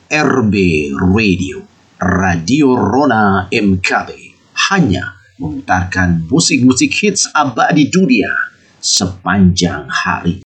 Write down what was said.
RB Radio, Radio Rona MKB, hanya memutarkan musik-musik hits abadi dunia sepanjang hari.